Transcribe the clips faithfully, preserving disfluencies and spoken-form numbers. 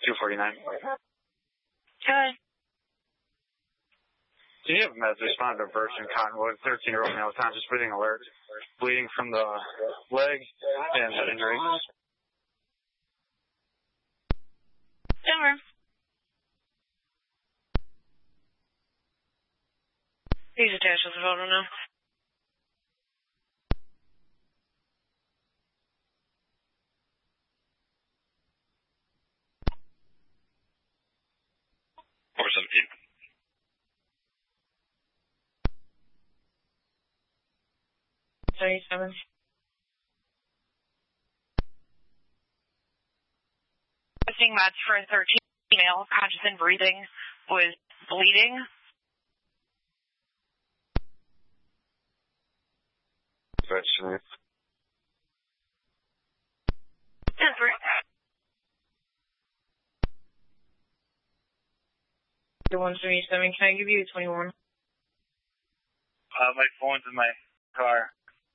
two forty-nine. Okay. Do you have meds respond to burst in Cottonwood? thirteen-year-old male conscious breathing alert. Bleeding from the leg and head injury. Denver. He's attached to the photo now. four seventeen. thirty-seven. Testing meds for a thirteen male conscious and breathing was bleeding. Vegetable. Denver. one seventy-seven, can I give you a twenty-one? Uh, my phone's in my car.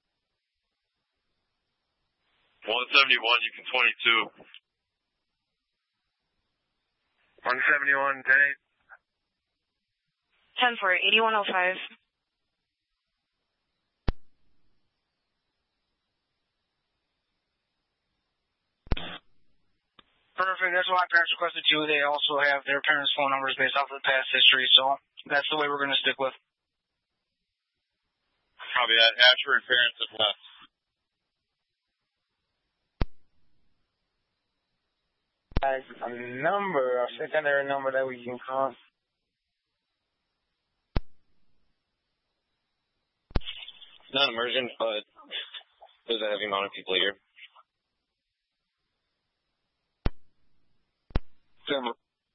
one seventy-one, you can twenty-two. one seventy-one, ten eight. ten for eighty-one oh five. Perfect. That's why parents requested too. They also have their parents' phone numbers based off of the past history, so that's the way we're going to stick with. Probably that. Ashford parents have left. A number, a secondary number that we can call. Not emergent, but there's a heavy amount of people here. Denver.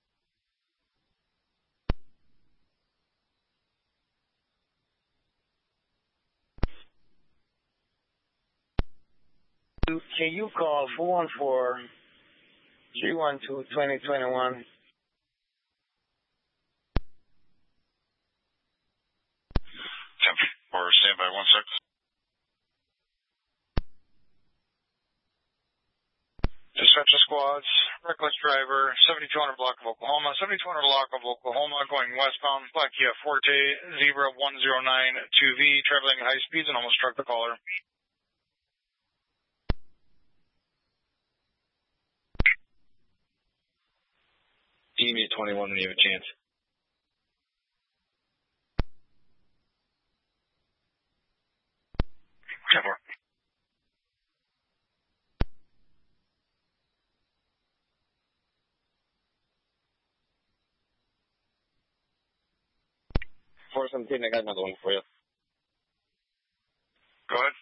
Can you call four one four, three one two, two zero two one? Or stand by one six. Dispatcher squads, reckless driver, seventy-two hundred block of Oklahoma, seventy-two hundred block of Oklahoma, going westbound, Black Kia Forte, Zebra one zero nine two V, traveling at high speeds and almost struck the caller. Give me a twenty-one when you have a chance. ten four. four seventeen, I got another one for you. Go ahead.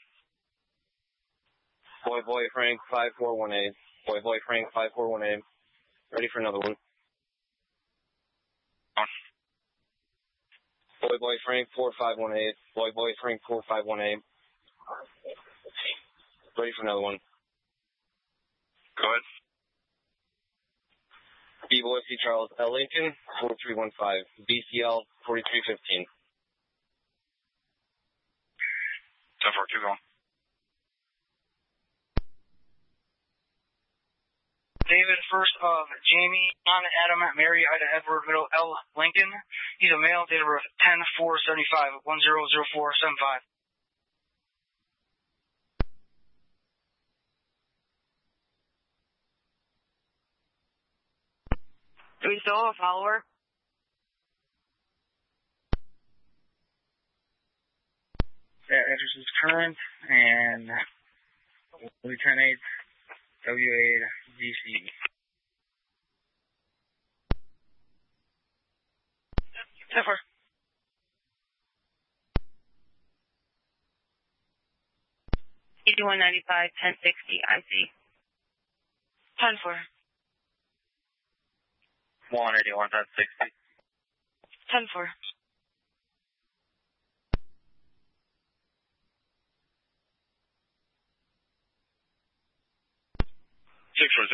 Boy, boy, Frank, five four one eight. Boy, boy, Frank, five four one eight. Ready for another one. On. Boy, boy, Frank, four five one eight. Boy, boy, Frank, four five one eight. Ready for another one. Go ahead. B-boy, C. Charles L. Lincoln, four three one five. B C L, forty-three fifteen. ten four, keep going. David, first of Jamie, John, Adam, Mary, Ida, Edward, Middle, L. Lincoln. He's a male, date of birth ten four seventy-five, one zero zero four seven five. Do we still have a follower? Yeah, address is current, and ten eight, W A D C. Zephyr. eighty-one ninety-five, ten sixty, I C. ten four. one eighty-one, ten sixty. ten four. six four,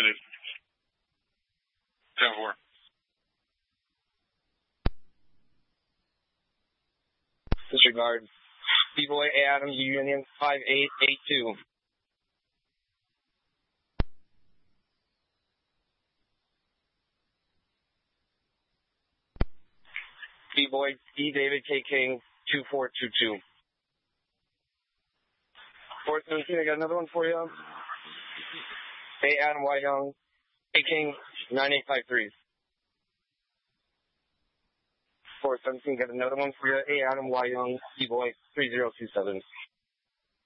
ten four. Disregard. B-boy, Adams, Union, five eight eight two. B-Boy, D. David K. King, two four two two. four seventeen, I got another one for you. A. Adam Y. Young, K. King, nine eight five three. four seventeen, got another one for you. A. Adam Y. Young, B-Boy, three zero two seven.